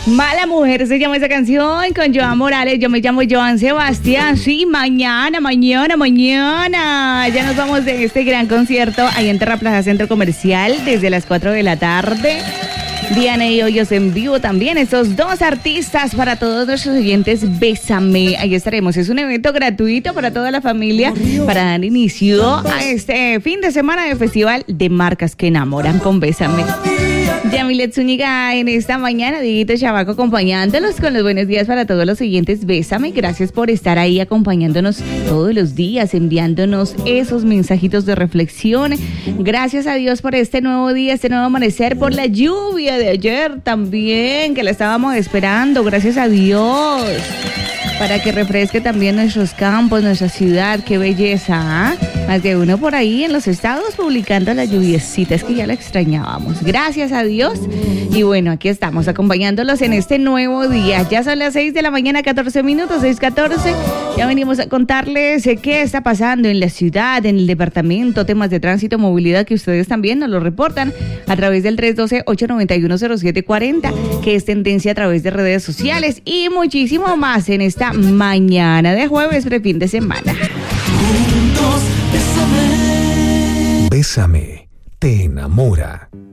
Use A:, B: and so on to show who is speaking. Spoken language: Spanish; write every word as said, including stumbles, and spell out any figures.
A: Mala Mujer se llama esa canción con Joan Morales. Yo me llamo Joan Sebastián. Sí, mañana, mañana, mañana. Ya nos vamos de este gran concierto ahí en Terraplaza Centro Comercial desde las cuatro de la tarde. Diana y Hoyos en vivo también, estos dos artistas para todos nuestros oyentes. Bésame, ahí estaremos. Es un evento gratuito para toda la familia para dar inicio a este fin de semana de festival de marcas que enamoran con Bésame. Yamilet Zúñiga en esta mañana, Dieguito Chavaco acompañándolos con los buenos días para todos los siguientes. Bésame, gracias por estar ahí acompañándonos todos los días, enviándonos esos mensajitos de reflexión. Gracias a Dios por este nuevo día, este nuevo amanecer, por la lluvia de ayer también, que la estábamos esperando. Gracias a Dios, para que refresque también nuestros campos, nuestra ciudad. Qué belleza, ¿eh? Más de uno por ahí en los estados publicando la lluviecita, es que ya la extrañábamos. Gracias a Dios. Y bueno, aquí estamos acompañándolos en este nuevo día. Ya son las seis de la mañana, catorce minutos, seis catorce. Ya venimos a contarles qué está pasando en la ciudad, en el departamento, temas de tránsito, movilidad, que ustedes también nos lo reportan a través del tres uno dos, ocho nueve uno, cero siete cuatro cero, que es tendencia a través de redes sociales y muchísimo más en esta mañana de jueves, prefin de semana.
B: Bésame, te enamora.